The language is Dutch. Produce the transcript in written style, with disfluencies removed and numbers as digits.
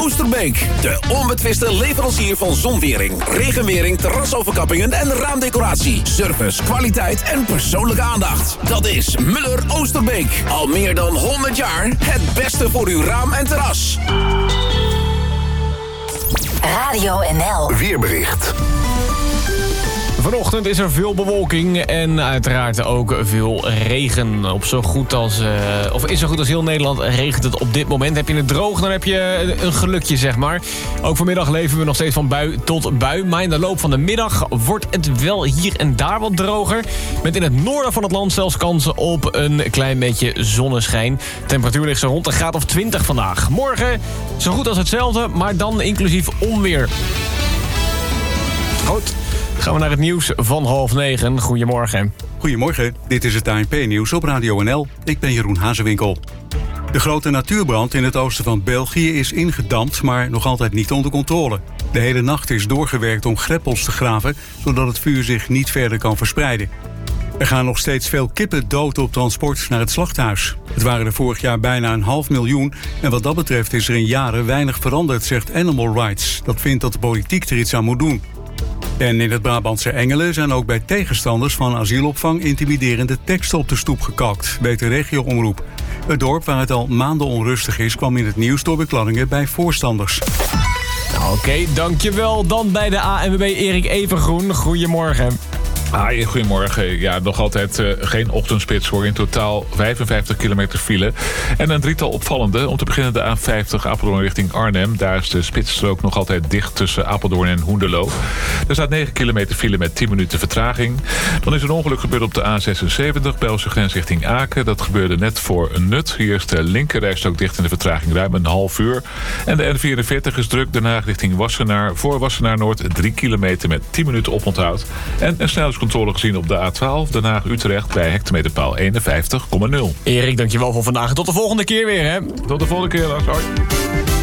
Oosterbeek. De onbetwiste leverancier van zonwering, regenwering, terrasoverkappingen en raamdecoratie. Service, kwaliteit en persoonlijke aandacht. Dat is Muller Oosterbeek. Al meer dan 100 jaar het beste voor uw raam en terras. Radio NL. Weerbericht. Vanochtend is er veel bewolking en uiteraard ook veel regen. Is zo goed als heel Nederland regent het op dit moment. Heb je het droog, dan heb je een gelukje, zeg maar. Ook vanmiddag leven we nog steeds van bui tot bui. Maar in de loop van de middag wordt het wel hier en daar wat droger. Met in het noorden van het land zelfs kansen op een klein beetje zonneschijn. De temperatuur ligt zo rond een graad of 20 vandaag. Morgen zo goed als hetzelfde, maar dan inclusief onweer. Goed. Gaan we naar het nieuws van 8:30. Goedemorgen. Goedemorgen, dit is het ANP-nieuws op Radio NL. Ik ben Jeroen Hazewinkel. De grote natuurbrand in het oosten van België is ingedampt, maar nog altijd niet onder controle. De hele nacht is doorgewerkt om greppels te graven, zodat het vuur zich niet verder kan verspreiden. Er gaan nog steeds veel kippen dood op transport naar het slachthuis. Het waren er vorig jaar bijna 500.000 en wat dat betreft is er in jaren weinig veranderd, zegt Animal Rights. Dat vindt dat de politiek er iets aan moet doen. En in het Brabantse Engelen zijn ook bij tegenstanders van asielopvang intimiderende teksten op de stoep gekalkt, weet de regio-omroep. Het dorp waar het al maanden onrustig is, kwam in het nieuws door bekladdingen bij voorstanders. Oké, dankjewel. Dan bij de ANWB Erik Evengroen. Goedemorgen. Hi, goedemorgen. Ja, nog altijd geen ochtendspits hoor. In totaal 55 kilometer file. En een drietal opvallende. Om te beginnen de A50 Apeldoorn richting Arnhem. Daar is de spitsstrook nog altijd dicht tussen Apeldoorn en Hoenderloo. Er staat 9 kilometer file met 10 minuten vertraging. Dan is een ongeluk gebeurd op de A76 Belgische grens richting Aken. Dat gebeurde net voor een nut. Hier is de linkerrijstrook dicht in de vertraging ruim een half uur. En de N44 is druk. Den Haag richting Wassenaar. Voor Wassenaar Noord 3 kilometer met 10 minuten oponthoud. En een snelheidscontrole gezien op de A12 Den Haag-Utrecht bij hectometerpaal 51,0. Erik, dankjewel voor vandaag. Tot de volgende keer weer, hè? Tot de volgende keer, Lars. Hoi.